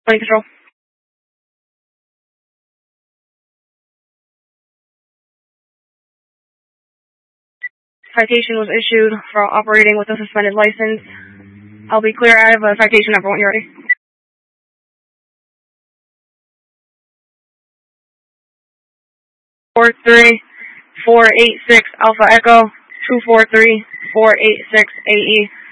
Morning Control. Citation was issued for operating with a suspended license. I'll be clear. I have a citation number when you're ready. 43486 Alpha Echo 243-486 AE.